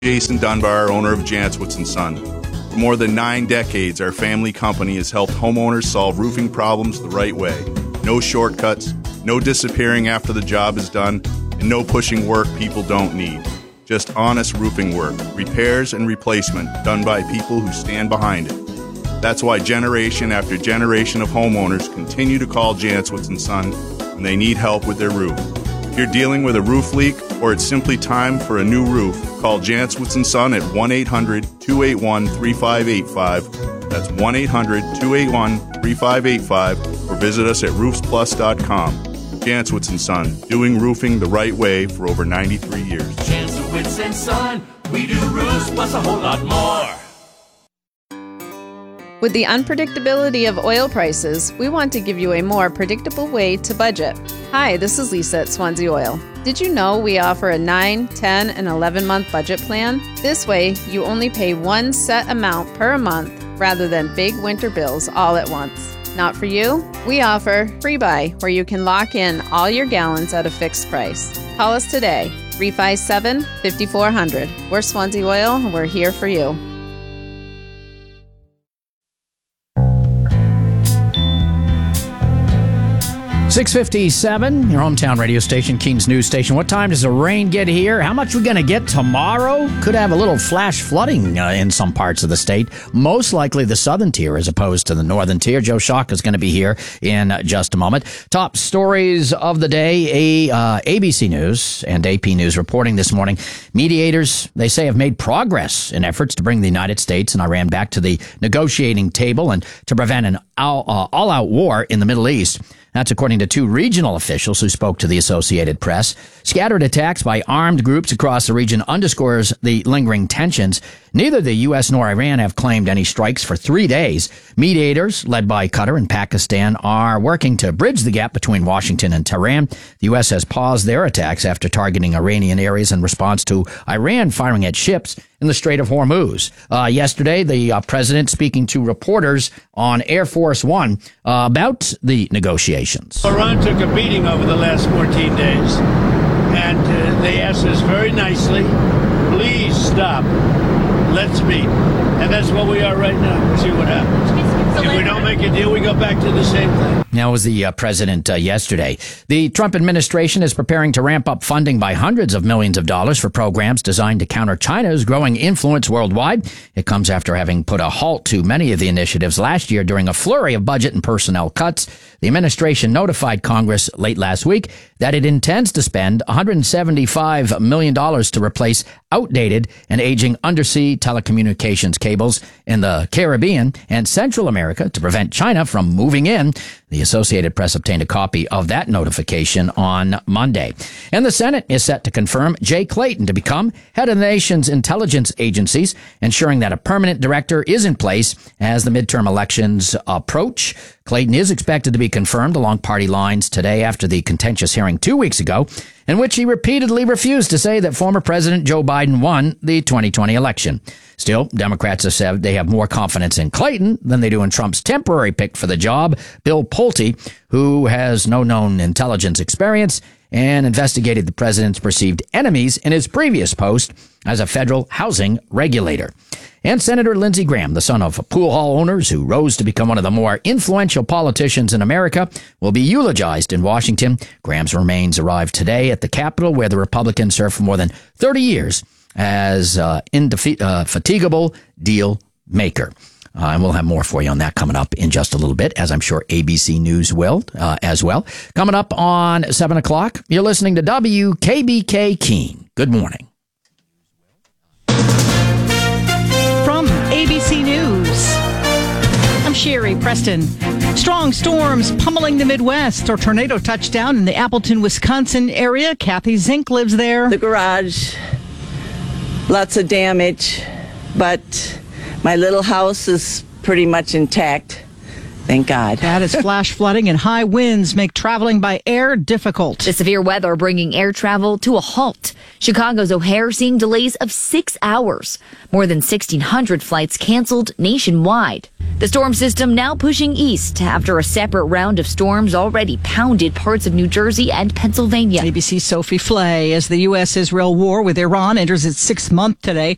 Jason Dunbar, owner of Jantzwitz & Son. For more than 9 decades, our family company has helped homeowners solve roofing problems the right way. No shortcuts, no disappearing after the job is done, and no pushing work people don't need. Just honest roofing work, repairs and replacement done by people who stand behind it. That's why generation after generation of homeowners continue to call Jantzwitz & Son when they need help with their roof. If you're dealing with a roof leak or it's simply time for a new roof, call Jantzwitz & Son at 1-800-281-3585. That's 1-800-281-3585 or visit us at roofsplus.com. Jantzwitz & Son, doing roofing the right way for over 93 years. Jantzwitz & Son, we do roofs plus a whole lot more. With the unpredictability of oil prices, we want to give you a more predictable way to budget. Hi, this is Lisa at Swansea Oil. Did you know we offer a 9, 10, and 11-month budget plan? This way, you only pay one set amount per month rather than big winter bills all at once. Not for you? We offer Free Buy, where you can lock in all your gallons at a fixed price. Call us today, 357-5400. We're Swansea Oil, and we're here for you. 6:57, your hometown radio station, Keen's News Station. What time does the rain get here? How much we going to get tomorrow? Could have a little flash flooding in some parts of the state. Most likely the southern tier as opposed to the northern tier. Joe Shock is going to be here in just a moment. Top stories of the day, ABC News and AP News reporting this morning. Mediators, they say, have made progress in efforts to bring the United States and Iran back to the negotiating table and to prevent an all-out war in the Middle East. That's according to 2 regional officials who spoke to the Associated Press. Scattered attacks by armed groups across the region underscores the lingering tensions. Neither the U.S. nor Iran have claimed any strikes for 3 days. Mediators, led by Qatar and Pakistan, are working to bridge the gap between Washington and Tehran. The U.S. has paused their attacks after targeting Iranian areas in response to Iran firing at ships in the Strait of Hormuz. Yesterday, the president speaking to reporters on Air Force One about the negotiations. Iran took a beating over the last 14 days, and they asked us very nicely, please stop, let's meet. And that's what we are right now. We'll see what happens. If we don't make a deal, we go back to the same thing. Now was the president yesterday. The Trump administration is preparing to ramp up funding by hundreds of millions of dollars for programs designed to counter China's growing influence worldwide. It comes after having put a halt to many of the initiatives last year during a flurry of budget and personnel cuts. The administration notified Congress late last week that it intends to spend $175 million to replace outdated and aging undersea telecommunications cables in the Caribbean and Central America to prevent China from moving in. The Associated Press obtained a copy of that notification on Monday. And the Senate is set to confirm Jay Clayton to become head of the nation's intelligence agencies, ensuring that a permanent director is in place as the midterm elections approach. Clayton is expected to be confirmed along party lines today after the contentious hearing 2 weeks ago, in which he repeatedly refused to say that former President Joe Biden won the 2020 election. Still, Democrats have said they have more confidence in Clayton than they do in Trump's temporary pick for the job, Bill Pulte, who has no known intelligence experience and investigated the president's perceived enemies in his previous post as a federal housing regulator. And Senator Lindsey Graham, the son of pool hall owners who rose to become one of the more influential politicians in America, will be eulogized in Washington. Graham's remains arrived today at the Capitol, where the Republican served for more than 30 years as indefatigable deal maker. And we'll have more for you on that coming up in just a little bit, as I'm sure ABC News will as well. Coming up on 7 o'clock, you're listening to WKBK Keene. Good morning. From ABC News, I'm Sherry Preston. Strong storms pummeling the Midwest. Or tornado touchdown in the Appleton, Wisconsin area. Kathy Zink lives there. The garage, lots of damage, but my little house is pretty much intact. Thank God. That is flash flooding and high winds make traveling by air difficult. The severe weather bringing air travel to a halt. Chicago's O'Hare seeing delays of 6 hours. More than 1,600 flights canceled nationwide. The storm system now pushing east after a separate round of storms already pounded parts of New Jersey and Pennsylvania. ABC's Sophie Flay. As the U.S.-Israel war with Iran enters its 6th month today,